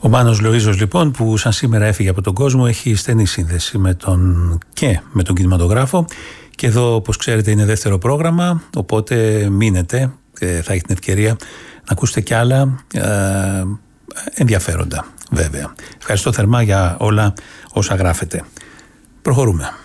Ο Μάνος Λοΐζος λοιπόν, που σαν σήμερα έφυγε από τον κόσμο, έχει στενή σύνδεση με τον κινηματογράφο, και εδώ όπως ξέρετε είναι δεύτερο πρόγραμμα, οπότε μείνετε, θα έχετε την ευκαιρία να ακούσετε κι άλλα ενδιαφέροντα βέβαια. Ευχαριστώ θερμά για όλα όσα γράφετε. Προχωρούμε.